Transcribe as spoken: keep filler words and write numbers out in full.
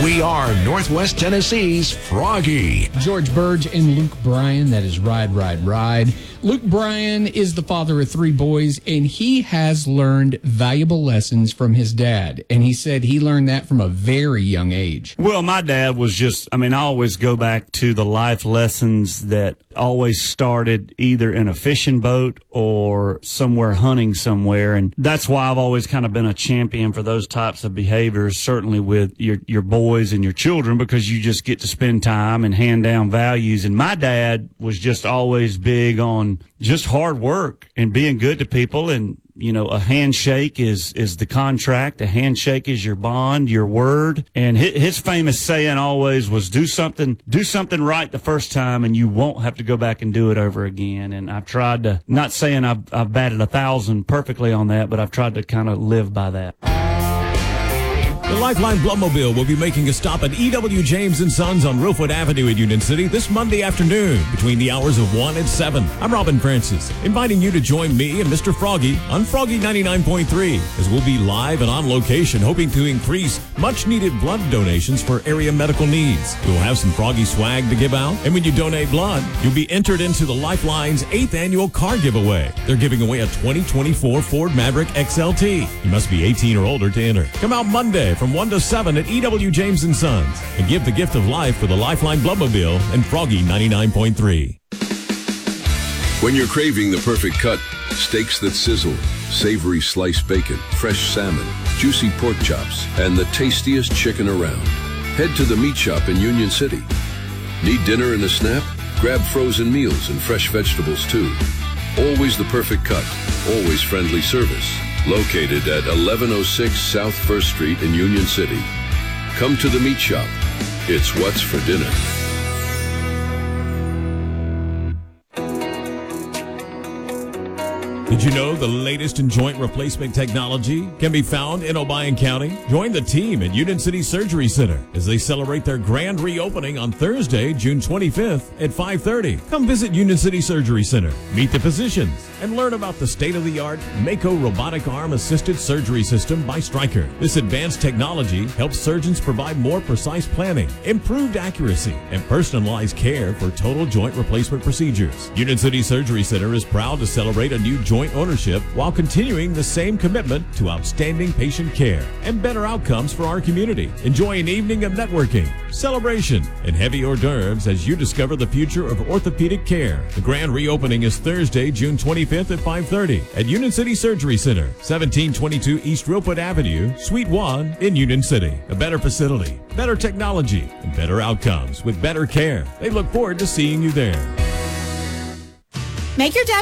We are Northwest Tennessee's Froggy. George Burge and Luke Bryan, that is Ride, Ride, Ride. Luke Bryan is the father of three boys, and he has learned valuable lessons from his dad. And he said he learned that from a very young age. Well, my dad was just, I mean, I always go back to the life lessons that always started either in a fishing boat or somewhere hunting somewhere. And that's why I've always kind of been a champion for those types of behaviors, certainly with your, your boys and your children, because you just get to spend time and hand down values. And my dad was just always big on just hard work and being good to people. And, you know, a handshake is, is the contract. A handshake is your bond, your word. And his, his famous saying always was, do something, do something right the first time and you won't have to go back and do it over again. And I've tried to, not saying I've, I've batted a thousand perfectly on that, but I've tried to kind of live by that. The Lifeline Bloodmobile will be making a stop at E W. James and Sons on Rosewood Avenue in Union City this Monday afternoon between the hours of one and seven. I'm Robin Francis, inviting you to join me and Mister Froggy on Froggy ninety-nine point three, as we'll be live and on location hoping to increase much-needed blood donations for area medical needs. We'll have some Froggy swag to give out, and when you donate blood, you'll be entered into the Lifeline's eighth annual car giveaway. They're giving away a twenty twenty-four Ford Maverick X L T. You must be eighteen or older to enter. Come out Monday from one to seven at E W. James and Sons and give the gift of life for the Lifeline Bloodmobile and Froggy ninety-nine point three. When you're craving the perfect cut, steaks that sizzle, savory sliced bacon, fresh salmon, juicy pork chops, and the tastiest chicken around, head to the Meat Shop in Union City. Need dinner and a snap? Grab frozen meals and fresh vegetables too. Always the perfect cut, always friendly service. Located at eleven oh six South First Street in Union City. Come to the Meat Shop. It's what's for dinner. Did you know the latest in joint replacement technology can be found in Obion County? Join the team at Union City Surgery Center as they celebrate their grand reopening on Thursday, June twenty-fifth at five thirty. Come visit Union City Surgery Center, meet the physicians, and learn about the state-of-the-art Mako robotic arm-assisted surgery system by Stryker. This advanced technology helps surgeons provide more precise planning, improved accuracy, and personalized care for total joint replacement procedures. Union City Surgery Center is proud to celebrate a new joint ownership while continuing the same commitment to outstanding patient care and better outcomes for our community. Enjoy an evening of networking, celebration, and heavy hors d'oeuvres as you discover the future of orthopedic care. The grand reopening is Thursday, June twenty-fifth at five thirty at Union City Surgery Center, seventeen twenty-two East Rosewood Avenue, Suite one in Union City. A better facility, better technology, and better outcomes with better care. They look forward to seeing you there. Make your dad